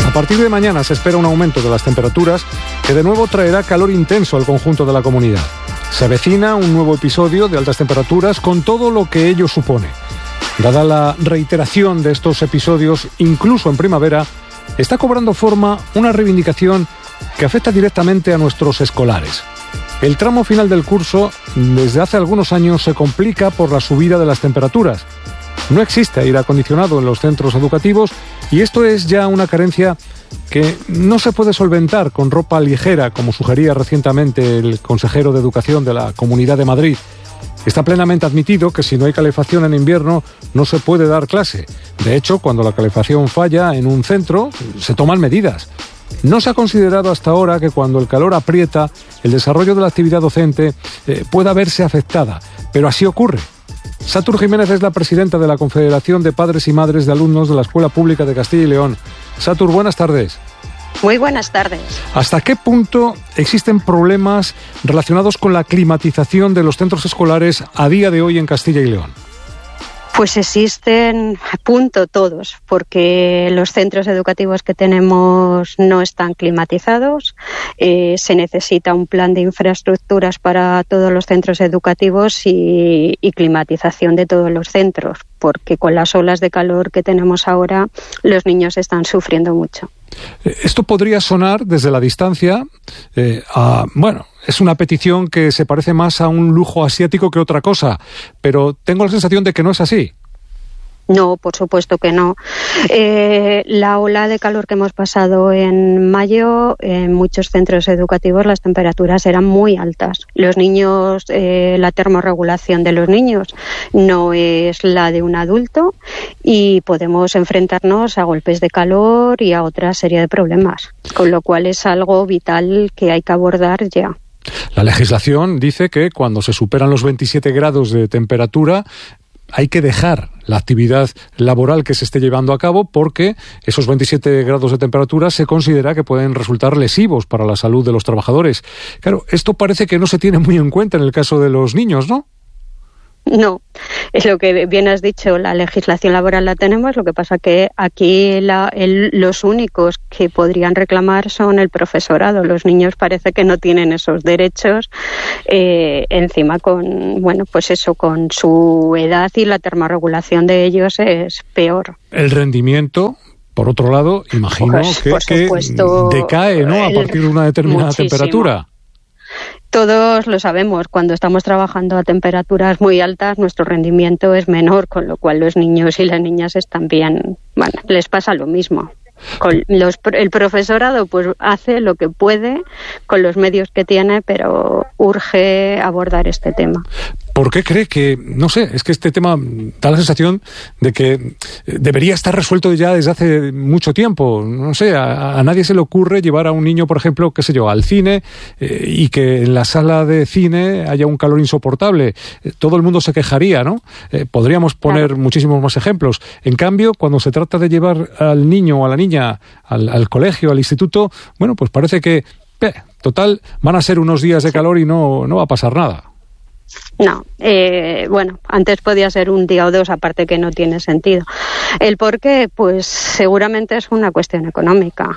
A partir de mañana se espera un aumento de las temperaturas que de nuevo traerá calor intenso al conjunto de la comunidad. Se avecina un nuevo episodio de altas temperaturas con todo lo que ello supone. Dada la reiteración de estos episodios, incluso en primavera, está cobrando forma una reivindicación que afecta directamente a nuestros escolares. El tramo final del curso, desde hace algunos años, se complica por la subida de las temperaturas. No existe aire acondicionado en los centros educativos y esto es ya una carencia que no se puede solventar con ropa ligera, como sugería recientemente el consejero de Educación de la Comunidad de Madrid. Está plenamente admitido que si no hay calefacción en invierno no se puede dar clase. De hecho, cuando la calefacción falla en un centro, se toman medidas. No se ha considerado hasta ahora que cuando el calor aprieta, el desarrollo de la actividad docente pueda verse afectada, pero así ocurre. Satur Jiménez es la presidenta de la Confederación de Padres y Madres de Alumnos de la Escuela Pública de Castilla y León. Satur, buenas tardes. Muy buenas tardes. ¿Hasta qué punto existen problemas relacionados con la climatización de los centros escolares a día de hoy en Castilla y León? Pues existen todos, porque los centros educativos que tenemos no están climatizados. Se necesita un plan de infraestructuras para todos los centros educativos y climatización de todos los centros, porque con las olas de calor que tenemos ahora, los niños están sufriendo mucho. Esto podría sonar desde la distancia es una petición que se parece más a un lujo asiático que otra cosa, pero tengo la sensación de que no es así. No, por supuesto que no. La ola de calor que hemos pasado en mayo, en muchos centros educativos las temperaturas eran muy altas. Los niños, la termorregulación de los niños no es la de un adulto y podemos enfrentarnos a golpes de calor y a otra serie de problemas, con lo cual es algo vital que hay que abordar ya. La legislación dice que cuando se superan los 27 grados de temperatura hay que dejar la actividad laboral que se esté llevando a cabo porque esos 27 grados de temperatura se considera que pueden resultar lesivos para la salud de los trabajadores. Claro, esto parece que no se tiene muy en cuenta en el caso de los niños, ¿no? No, es lo que bien has dicho, la legislación laboral la tenemos, lo que pasa que aquí los únicos que podrían reclamar son el profesorado. Los niños parece que no tienen esos derechos, encima con su edad y la termorregulación de ellos es peor. El rendimiento, por otro lado, imagino que decae, ¿no?, a partir de una determinada temperatura. Todos lo sabemos, cuando estamos trabajando a temperaturas muy altas, nuestro rendimiento es menor, con lo cual los niños y las niñas están bien, les pasa lo mismo. El profesorado pues hace lo que puede con los medios que tiene, pero urge abordar este tema. ¿Por qué cree que, no sé, es que este tema da la sensación de que debería estar resuelto ya desde hace mucho tiempo? No sé, a nadie se le ocurre llevar a un niño, por ejemplo, qué sé yo, al cine y que en la sala de cine haya un calor insoportable. Todo el mundo se quejaría, ¿no? Podríamos poner muchísimos más ejemplos. En cambio, cuando se trata de llevar al niño o a la niña al colegio, al instituto, bueno, pues parece que, total, van a ser unos días de calor y no va a pasar nada. No, antes podía ser un día o dos, aparte que no tiene sentido. ¿El por qué? Pues seguramente es una cuestión económica.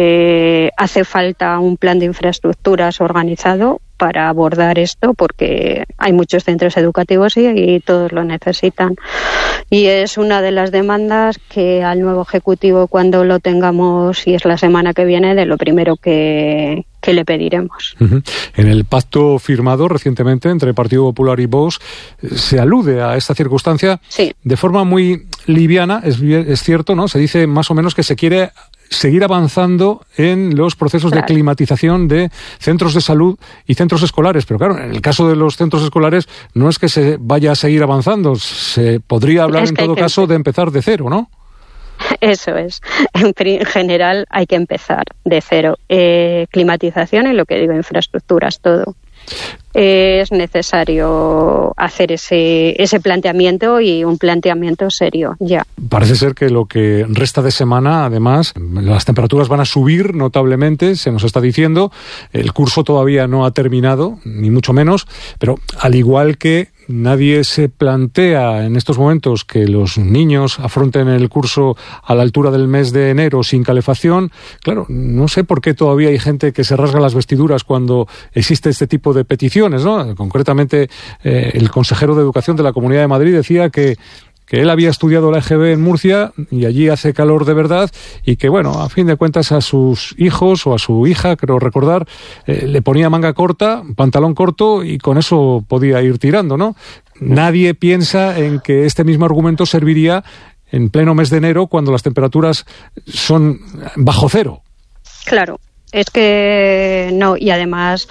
Hace falta un plan de infraestructuras organizado para abordar esto, porque hay muchos centros educativos y todos lo necesitan. Y es una de las demandas que al nuevo Ejecutivo, cuando lo tengamos, y es la semana que viene, de lo primero que le pediremos. En el pacto firmado recientemente entre Partido Popular y Vox se alude a esta circunstancia de forma muy liviana, es cierto, ¿no? Se dice más o menos que se quiere seguir avanzando en los procesos de climatización de centros de salud y centros escolares. Pero claro, en el caso de los centros escolares no es que se vaya a seguir avanzando, se podría hablar en todo caso de empezar de cero, ¿no? Eso es. En general hay que empezar de cero. Climatización y lo que digo, infraestructuras, todo. Es necesario hacer ese planteamiento y un planteamiento serio ya. Parece ser que lo que resta de semana, además, las temperaturas van a subir notablemente, se nos está diciendo. El curso todavía no ha terminado, ni mucho menos, pero al igual que nadie se plantea en estos momentos que los niños afronten el curso a la altura del mes de enero sin calefacción. Claro, no sé por qué todavía hay gente que se rasga las vestiduras cuando existe este tipo de peticiones, ¿no? Concretamente, el consejero de Educación de la Comunidad de Madrid decía que él había estudiado la EGB en Murcia y allí hace calor de verdad y que, bueno, a fin de cuentas a sus hijos o a su hija, creo recordar, le ponía manga corta, pantalón corto y con eso podía ir tirando, ¿no? Nadie piensa en que este mismo argumento serviría en pleno mes de enero cuando las temperaturas son bajo cero. Claro, es que no, y además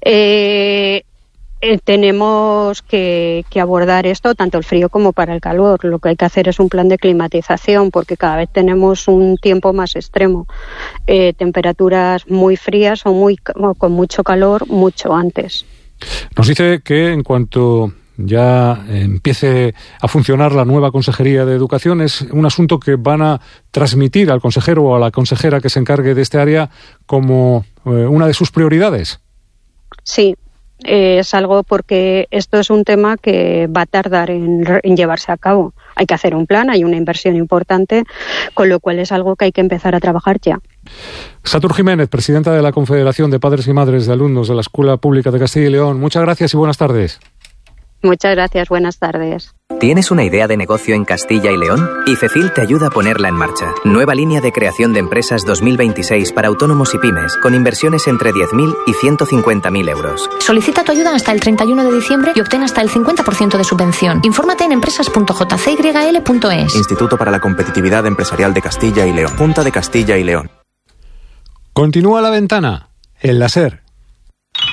tenemos que abordar esto, tanto el frío como para el calor. Lo que hay que hacer es un plan de climatización, porque cada vez tenemos un tiempo más extremo. Temperaturas muy frías o con mucho calor mucho antes. Nos dice que en cuanto ya empiece a funcionar la nueva Consejería de Educación, es un asunto que van a transmitir al consejero o a la consejera que se encargue de este área como una de sus prioridades. Sí. Es algo porque esto es un tema que va a tardar en llevarse a cabo. Hay que hacer un plan, hay una inversión importante, con lo cual es algo que hay que empezar a trabajar ya. Satur Jiménez, presidenta de la Confederación de Padres y Madres de Alumnos de la Escuela Pública de Castilla y León. Muchas gracias y buenas tardes. Muchas gracias, buenas tardes. ¿Tienes una idea de negocio en Castilla y León? IFECIL te ayuda a ponerla en marcha. Nueva línea de creación de empresas 2026 para autónomos y pymes, con inversiones entre 10.000 y 150.000 euros. Solicita tu ayuda hasta el 31 de diciembre y obtén hasta el 50% de subvención. Infórmate en empresas.jcyl.es. Instituto para la Competitividad Empresarial de Castilla y León. Junta de Castilla y León. Continúa La Ventana, en la SER.